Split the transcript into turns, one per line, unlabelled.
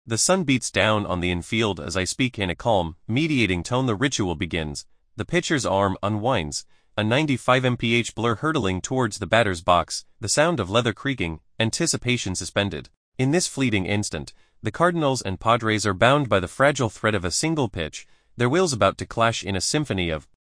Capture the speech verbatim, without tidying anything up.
The sun beats down on the infield as I speak in a calm, mediating tone. The ritual begins. The pitcher's arm unwinds, a ninety-five mile per hour blur hurtling towards the batter's box, the sound of leather creaking, anticipation suspended. In this fleeting instant, the Cardinals and Padres are bound by the fragile thread of a single pitch, their wills about to clash in a symphony of